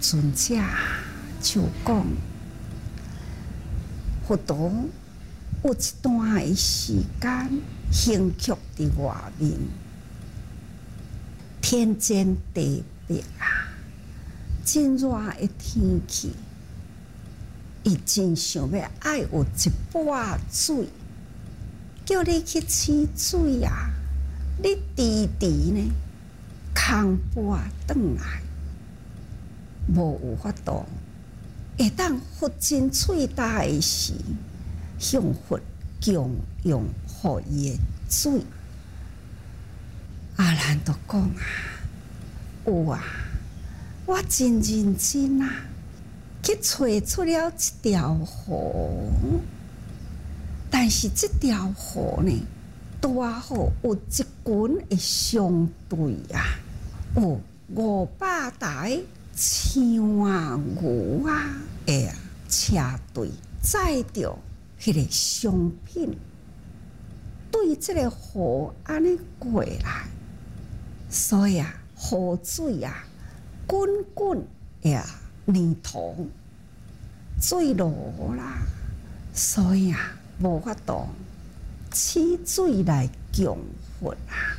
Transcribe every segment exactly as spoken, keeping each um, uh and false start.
尊者就讲，佛陀有一段的时间行曲伫外面，天煎地白啊，真热的天气，伊真想要爱有一杯水，叫你去取水啊！你迟迟呢，空杯转来，无有法度，会当佛真喙大的时，向佛供养互伊的水。阿难都讲啊，有啊，我真认真啊，去找出了一条河，但是这条河呢，拄啊好有一群的商队啊，有五百台枪啊、牛啊的车队载着迄个商品，对这个河安尼过来，所以啊，河水啊，滚滚呀，泥土水落啦，所以啊，无法度取水来供佛啊。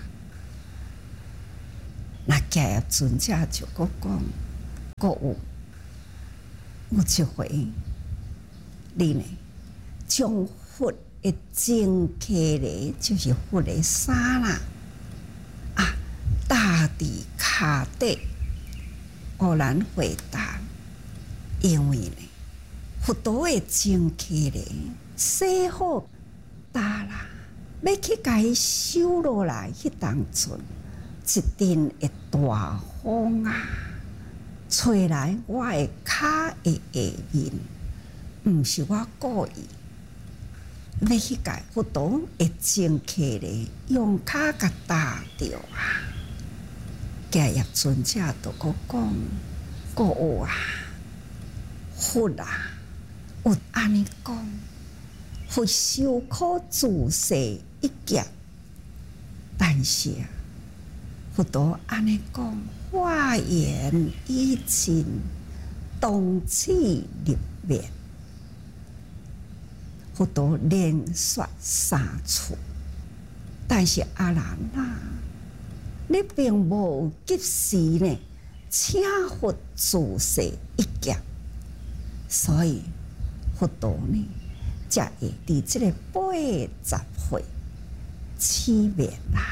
那迦叶尊者就搁讲，搁有有一回，你呢将佛的净客咧，就是佛的衫啦，啊，搭伫骹底，偶然回答，因为呢，佛陀的净客咧，洗好搭啦，要去甲伊收落来，迄当阵，一阵的大风啊，吹来我的骹的下面，毋是我故意。要去甲佛陀的净客咧，用骹甲打着啊！迦叶尊者就搁讲，搁有啊，佛啊，有安尼讲，佛受苦自世一劫，但是啊，佛陀安尼讲，化缘已尽，动气入灭。佛陀连说三处，但是阿难啊，你并无及时呢，请佛自世一劫，所以佛陀呢，才会伫这个八十岁起灭啦。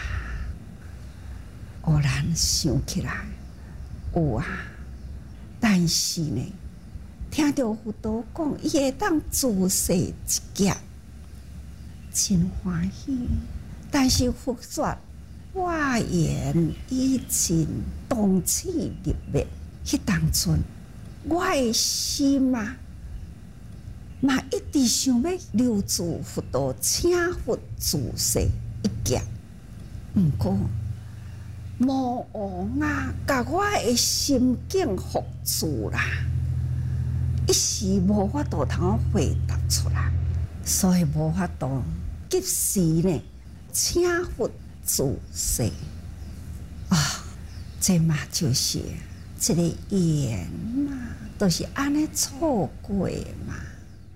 偶然想起来，有啊，但是呢，听到佛陀讲，伊会当自世一劫，真欢喜。但是佛说化缘已尽，动气入灭，迄当阵，我的心啊，嘛一直想要留住佛陀，请佛自世一劫。毋过魔王啊，甲我的心境缚住啦，一时无法度通回答出来，所以无法度及时呢，请佛自世啊，这嘛就是这个缘嘛，都、就是安尼错过嘛。